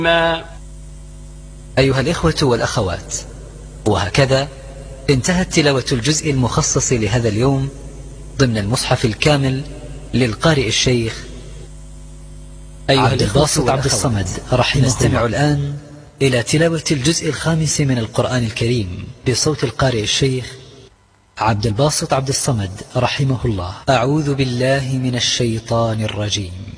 أيها الإخوة والأخوات، وهكذا انتهت تلاوة الجزء المخصص لهذا اليوم ضمن المصحف الكامل للقارئ الشيخ عبد الباسط عبد الصمد رحمه الله. نستمع الآن إلى تلاوة الجزء الخامس من القرآن الكريم بصوت القارئ الشيخ عبد الباسط عبد الصمد رحمه الله. أعوذ بالله من الشيطان الرجيم.